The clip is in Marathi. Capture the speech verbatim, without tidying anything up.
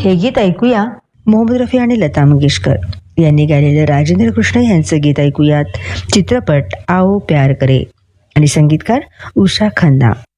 हे गीत ऐकूया मोहम्मद रफी आणि लता मंगेशकर यांनी गायलेलं राजेंद्र कृष्ण यांचं गीत ऐकूयात चित्रपट आओ प्यार करे आणि संगीतकार उषा खन्ना.